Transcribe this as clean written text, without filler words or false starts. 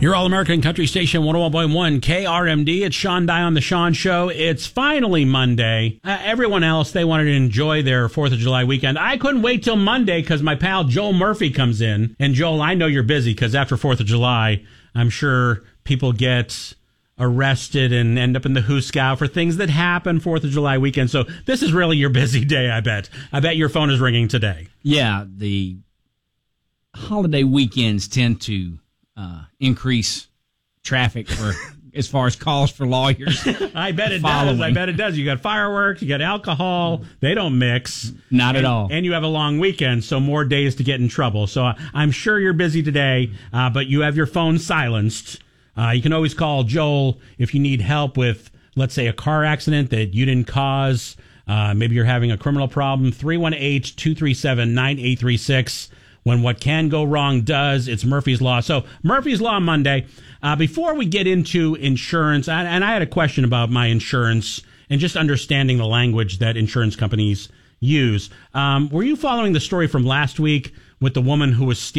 Your All-American Country Station 101.1 KRMD. It's Sean Dye on The Sean Show. It's finally Monday. Everyone else, they wanted to enjoy their 4th of July weekend. I couldn't wait till Monday because my pal Joel Murphy comes in. And Joel, I know you're busy because after 4th of July, I'm sure people get arrested and end up in the hoosegow for things that happen 4th of July weekend. So this is really your busy day, I bet. I bet your phone is ringing today. Yeah, the holiday weekends tend to increase traffic for as far as calls for lawyers. I bet it does. I bet it does. You got fireworks, you got alcohol. They don't mix. Not at all. And you have a long weekend, so more days to get in trouble. So I'm sure you're busy today, but you have your phone silenced. You can always call Joel if you need help with, let's say, a car accident that you didn't cause. Maybe you're having a criminal problem. 318-237-9836. When what can go wrong does, it's Murphy's Law. So Murphy's Law Monday. Before we get into insurance, and I had a question about my insurance and just understanding the language that insurance companies use. Were you following the story from last week with the woman who was stealing